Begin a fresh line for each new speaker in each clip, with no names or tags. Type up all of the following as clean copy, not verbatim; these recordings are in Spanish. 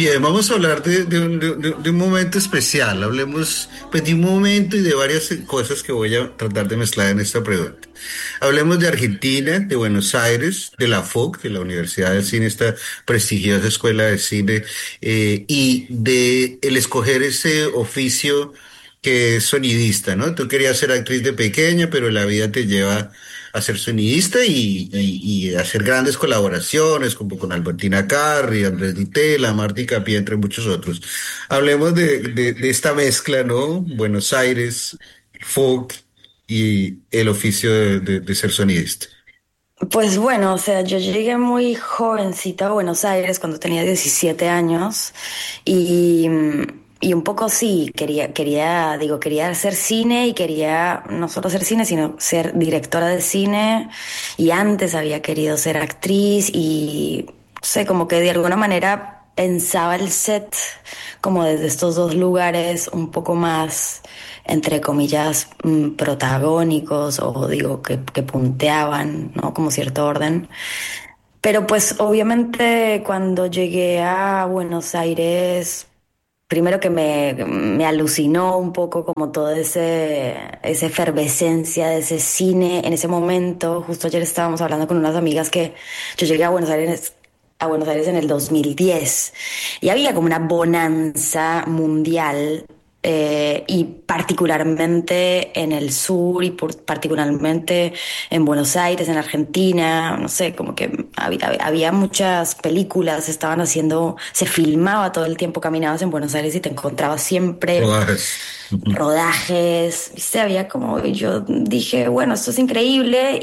Bien, vamos a hablar de un momento especial. Hablemos pues, de un momento y de varias cosas que voy a tratar de mezclar en esta pregunta. Hablemos de Argentina, de Buenos Aires, de la FOC, de la Universidad de Cine, esta prestigiosa escuela de cine, y de el escoger ese oficio que es sonidista, ¿no? Tú querías ser actriz de pequeña, pero la vida te lleva a ser sonidista y hacer grandes colaboraciones como con Albertina Carri, Andrés Di Tella, Martí Capia, entre muchos otros. Hablemos de esta mezcla, ¿no? Buenos Aires, folk y el oficio de ser sonidista.
Pues bueno, o sea, yo llegué muy jovencita a Buenos Aires cuando tenía 17 años y, y un poco sí, quería hacer cine y quería no solo hacer cine, sino ser directora de cine y antes había querido ser actriz y no sé, como que de alguna manera pensaba el set como desde estos dos lugares un poco más entre comillas, protagónicos o digo que punteaban, ¿no? Como cierto orden. Pero pues obviamente cuando llegué a Buenos Aires, primero que me alucinó un poco como toda esa efervescencia de ese cine en ese momento. Justo ayer estábamos hablando con unas amigas que yo llegué a Buenos Aires en el 2010 y había como una bonanza mundial y particularmente en el sur y particularmente en Buenos Aires, en Argentina, no sé, como que había muchas películas, estaban haciendo, se filmaba todo el tiempo, caminabas en Buenos Aires y te encontrabas siempre
Rodajes. Ujú.
rodajes, ¿viste? Había como, y yo dije, bueno, esto es increíble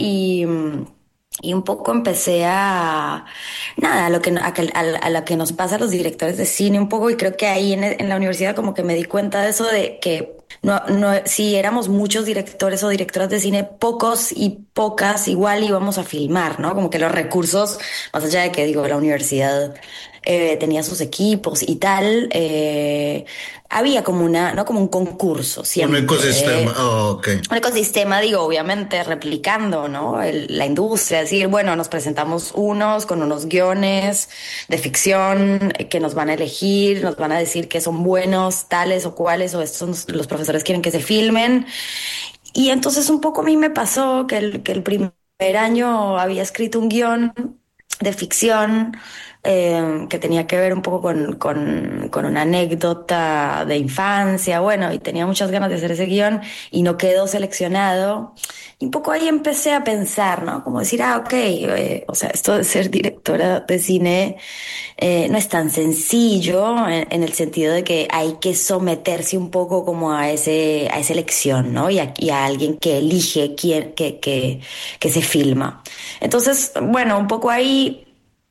y un poco empecé nada, a lo que nos pasa a los directores de cine un poco y creo que ahí en la universidad como que me di cuenta de eso de que si éramos muchos directores o directoras de cine, pocos y pocas igual íbamos a filmar, ¿no? Como que los recursos, más allá de que digo, la universidad tenía sus equipos y tal, había como ¿no? Como un concurso
Un ecosistema.
siempre.
Oh, ok.
Un ecosistema, digo, obviamente replicando, ¿no? La industria, es decir, bueno, nos presentamos unos con unos guiones de ficción que nos van a elegir, nos van a decir que son buenos, tales o cuales, o estos los profesores quieren que se filmen. Y entonces un poco a mí me pasó que el primer año había escrito un guión de ficción que tenía que ver un poco con una anécdota de infancia, bueno, y tenía muchas ganas de hacer ese guión y no quedó seleccionado. Y un poco ahí empecé a pensar, ¿no? Como decir, ok, o sea, esto de ser directora de cine no es tan sencillo en el sentido de que hay que someterse un poco como a esa elección, ¿no? Y a alguien que elige que se filma. Entonces, bueno, un poco ahí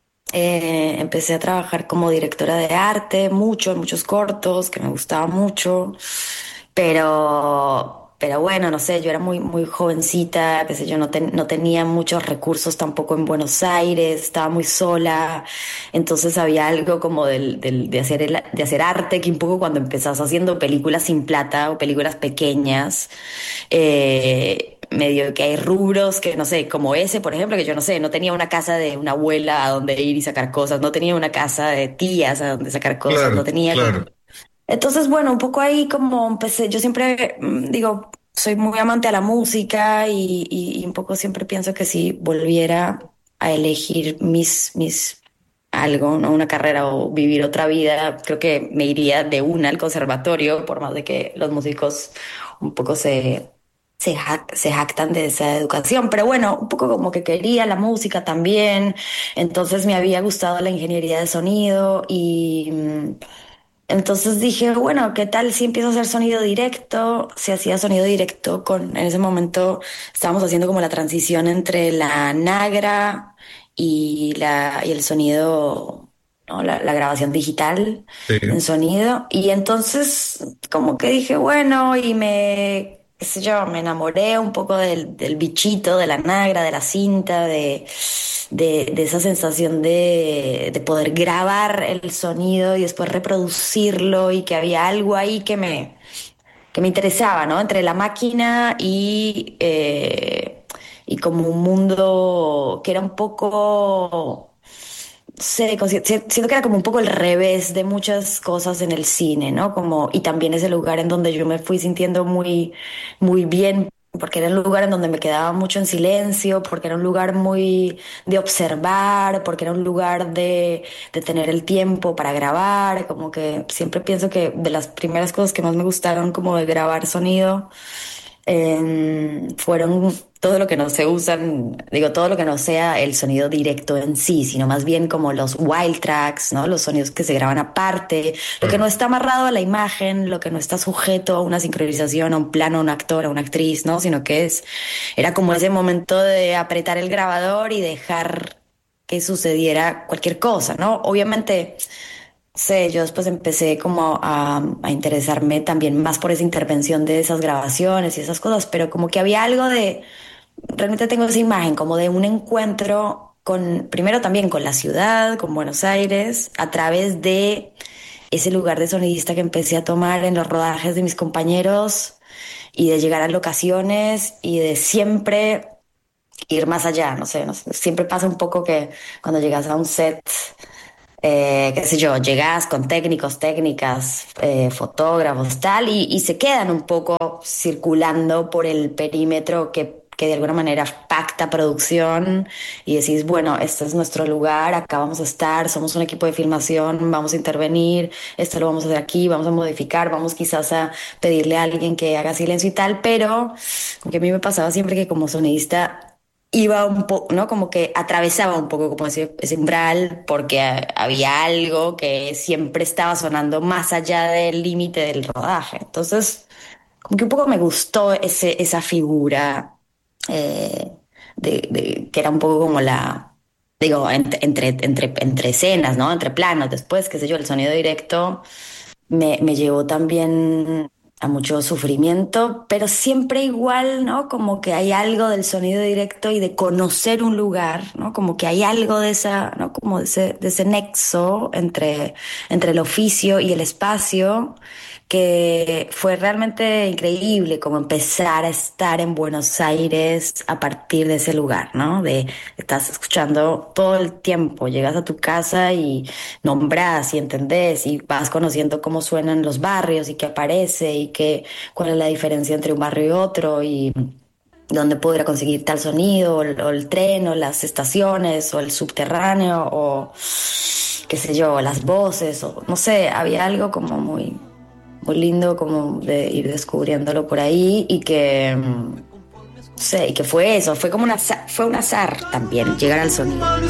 empecé a trabajar como directora de arte, muchos cortos, que me gustaba mucho, pero bueno, no sé, yo era muy jovencita, qué sé yo, no tenía muchos recursos tampoco en Buenos Aires, estaba muy sola, entonces había algo como de hacer arte, que un poco cuando empezás haciendo películas sin plata o películas pequeñas, medio que hay rubros que no sé, como ese, por ejemplo, que yo no sé, no tenía una casa de una abuela a donde ir y sacar cosas, no tenía una casa de tías a donde sacar cosas, no
Claro,
tenía como...
claro.
Entonces, bueno, un poco ahí como empecé, yo siempre digo, soy muy amante a la música y un poco siempre pienso que si volviera a elegir algo, ¿no? Una carrera o vivir otra vida, creo que me iría de una al conservatorio, por más de que los músicos un poco se jactan de esa educación, pero bueno, un poco como que quería la música también, entonces me había gustado la ingeniería de sonido y entonces dije, bueno, ¿qué tal si empiezo a hacer sonido directo? Si hacía sonido directo en ese momento estábamos haciendo como la transición entre la Nagra y el sonido, ¿no? La grabación digital
Sí.
en sonido. Y entonces como que dije, bueno, qué sé yo, me enamoré un poco del bichito, de la Nagra, de la cinta, de esa sensación de poder grabar el sonido y después reproducirlo y que había algo ahí que me interesaba, ¿no? Entre la máquina y como un mundo que era un poco sé, siento que era como un poco el revés de muchas cosas en el cine, ¿no? Como, y también es el lugar en donde yo me fui sintiendo muy, muy bien, porque era un lugar en donde me quedaba mucho en silencio, porque era un lugar muy de observar, porque era un lugar de tener el tiempo para grabar, como que siempre pienso que de las primeras cosas que más me gustaron como de grabar sonido fueron todo lo que no se usan, digo, todo lo que no sea el sonido directo en sí, sino más bien como los wild tracks, ¿no? Los sonidos que se graban aparte, lo que no está amarrado a la imagen, lo que no está sujeto a una sincronización, a un plano, a un actor, a una actriz, ¿no? Sino que era como ese momento de apretar el grabador y dejar que sucediera cualquier cosa, ¿no? Obviamente. Sí, yo después empecé como a interesarme también más por esa intervención de esas grabaciones y esas cosas, pero como que había algo de, realmente tengo esa imagen como de un encuentro con, primero también con la ciudad, con Buenos Aires, a través de ese lugar de sonidista que empecé a tomar en los rodajes de mis compañeros y de llegar a locaciones y de siempre ir más allá, no sé, siempre pasa un poco que cuando llegas a un set qué sé yo, llegas con técnicos, técnicas, fotógrafos, tal, y se quedan un poco circulando por el perímetro que de alguna manera pacta producción y decís, bueno, este es nuestro lugar, acá vamos a estar, somos un equipo de filmación, vamos a intervenir, esto lo vamos a hacer aquí, vamos a modificar, vamos quizás a pedirle a alguien que haga silencio y tal, pero que a mí me pasaba siempre que como sonidista iba un poco, ¿no? Como que atravesaba un poco como ese umbral porque había algo que siempre estaba sonando más allá del límite del rodaje. Entonces, como que un poco me gustó esa figura eh, que era un poco como digo, entre escenas, ¿no? Entre planos. Después, qué sé yo, el sonido directo me llevó también a mucho sufrimiento, pero siempre igual, ¿no? Como que hay algo del sonido directo y de conocer un lugar, ¿no? Como que hay algo de esa, ¿no? Como de ese nexo entre el oficio y el espacio que fue realmente increíble, como empezar a estar en Buenos Aires a partir de ese lugar, ¿no? De estás escuchando todo el tiempo, llegas a tu casa y nombras y entendés y vas conociendo cómo suenan los barrios y qué aparece y cuál es la diferencia entre un barrio y otro y dónde puedo ir a conseguir tal sonido o el tren o las estaciones o el subterráneo o qué sé yo, las voces o no sé, había algo como muy lindo como de ir descubriéndolo por ahí y que, no sé, y que fue eso, fue como fue un azar también llegar al sonido.